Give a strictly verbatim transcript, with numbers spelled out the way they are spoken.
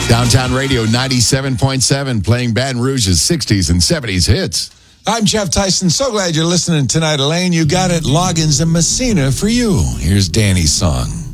Downtown Radio ninety-seven point seven, playing Baton Rouge's sixties and seventies hits. I'm Jeff Tyson. So glad you're listening tonight, Elaine. You got it. Loggins and Messina for you. Here's Danny's song.